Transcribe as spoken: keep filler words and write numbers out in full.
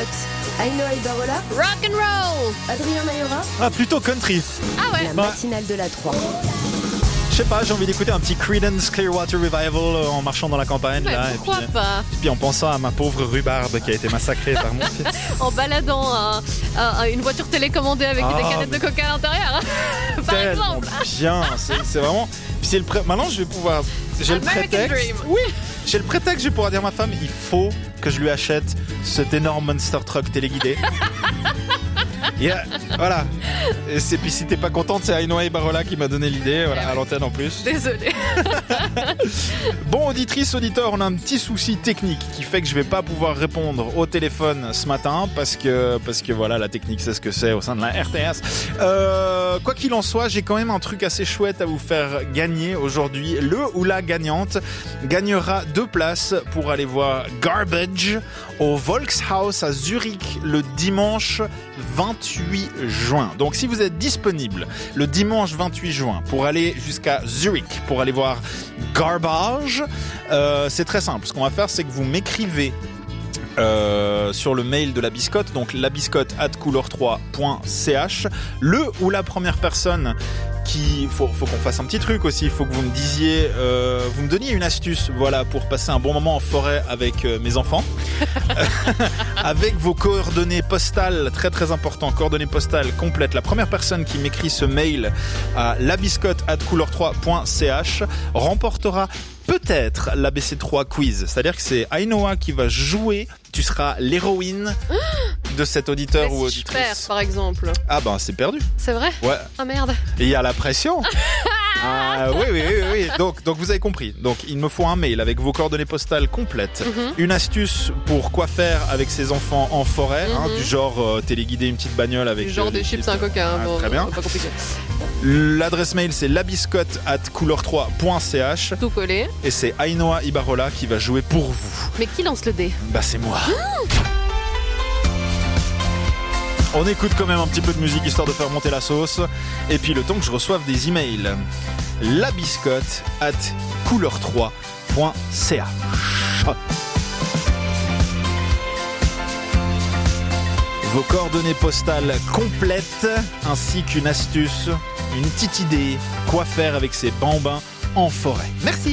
Ainoa Ibarola, Rock and roll. Adrien Mayora, Ah, plutôt country. Ah ouais. la Bah. matinale de la trois. Je sais pas, j'ai envie d'écouter un petit Creedence Clearwater Revival euh, en marchant dans la campagne. Ouais, là, pourquoi et puis, pas. et puis en pensant à ma pauvre rhubarbe qui a été massacrée par mon fils. En baladant un- un- une voiture télécommandée avec Ah, des canettes mais- de coca à l'intérieur. Par Tellement exemple. bien, c'est, c'est vraiment. Puis c'est le pré... Maintenant, je vais pouvoir. J'ai le American prétexte. Dream. Oui, j'ai le prétexte. Je vais pouvoir dire à ma femme, il faut que je lui achète cet énorme Monster Truck téléguidé. Et, euh, voilà. Et c'est, puis si t'es pas contente, c'est Ainoa Ibarola qui m'a donné l'idée, voilà, Eh à oui. l'antenne en plus. Désolée. Bon, auditrice, auditeur, on a un petit souci technique qui fait que je vais pas pouvoir répondre au téléphone ce matin parce que, parce que voilà, la technique, c'est ce que c'est au sein de la R T S. Euh, quoi qu'il en soit, j'ai quand même un truc assez chouette à vous faire gagner aujourd'hui. Le ou la gagnante gagnera deux places pour aller voir Garbage au Volkshaus à Zurich le dimanche vingt-huit juin. Donc si vous êtes disponible le dimanche vingt-huit juin pour aller jusqu'à Zurich, pour aller voir Garbage, euh, c'est très simple. Ce qu'on va faire, c'est que vous m'écrivez Euh, sur le mail de la biscotte, donc labiscotte arobase couleur trois point c h, le ou la première personne qui, faut, faut qu'on fasse un petit truc aussi, il faut que vous me disiez, euh, vous me donniez une astuce, voilà, pour passer un bon moment en forêt avec euh, mes enfants, avec vos coordonnées postales, très très important, coordonnées postales complètes. La première personne qui m'écrit ce mail à labiscotte arobase couleur trois point c h remportera peut-être l'A B C trois quiz. C'est-à-dire que c'est Ainoa qui va jouer. Tu seras l'héroïne de cet auditeur Mais ou si je auditrice. perds, par exemple. Ah ben c'est perdu. C'est vrai? Ouais. Ah merde. Et il y a la pression. Ah oui, oui, oui, oui. Donc, donc vous avez compris. Donc il me faut un mail avec vos coordonnées postales complètes. Mhm. Une astuce pour quoi faire avec ses enfants en forêt, hein, Mhm. du genre euh, téléguider une petite bagnole avec Du genre euh, des chips, un coca. Ah, Bon, très bien. Pas compliqué. L'adresse mail c'est labiscotte arobase couleur trois point c h Tout collé. et c'est Ainoa Ibarola qui va jouer pour vous. Mais qui lance le dé? Bah c'est moi. On écoute quand même un petit peu de musique histoire de faire monter la sauce. Et puis le temps que je reçoive des emails. labiscotte arobase couleur trois point c h. Vos coordonnées postales complètes ainsi qu'une astuce, une petite idée, quoi faire avec ces bambins en forêt. Merci.